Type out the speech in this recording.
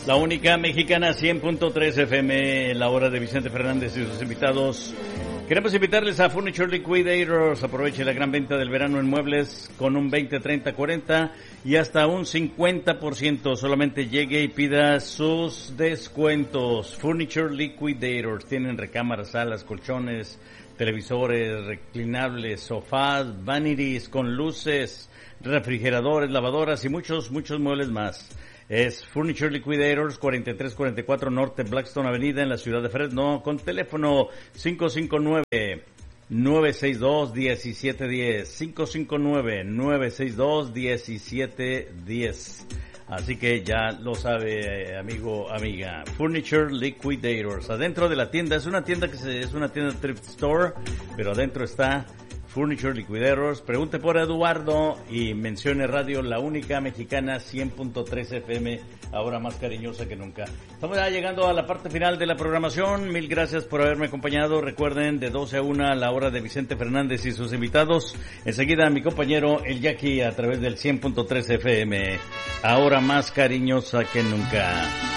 La única mexicana 100.3 FM, la hora de Vicente Fernández y sus invitados. Queremos invitarles a Furniture Liquidators. Aproveche la gran venta del verano en muebles con un 20, 30, 40 y hasta un 50%. Solamente llegue y pida sus descuentos. Furniture Liquidators. Tienen recámaras, salas, colchones, televisores, reclinables, sofás, vanities con luces, refrigeradores, lavadoras y muchos muebles más. Es Furniture Liquidators, 4344 Norte Blackstone Avenida en la ciudad de Fresno, con teléfono 559-962-1710, 559-962-1710. Así que ya lo sabe, amigo, amiga. Furniture Liquidators. Adentro de la tienda, es una tienda es una tienda thrift store, pero adentro está Furniture Liquidators. Pregunte por Eduardo y mencione radio La Única Mexicana 100.3 FM, ahora más cariñosa que nunca. Estamos ya llegando a la parte final de la programación. Mil gracias por haberme acompañado. Recuerden, de 12 a 1 la hora de Vicente Fernández y sus invitados. Enseguida mi compañero El Jackie a través del 100.3 FM, ahora más cariñosa que nunca.